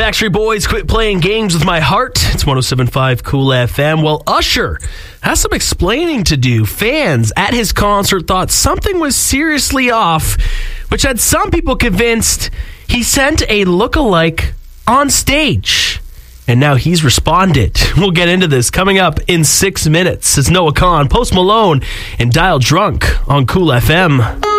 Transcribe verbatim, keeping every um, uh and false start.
Backstreet Boys, Quit Playing Games With My Heart. It's one oh seven point five Cool F M. Well, Usher has some explaining to do. Fans at his concert thought something was seriously off, which had some people convinced he sent a lookalike on stage. And now he's responded. We'll get into this coming up in six minutes. It's Noah Kahan, Post Malone, and Dial Drunk on Cool F M.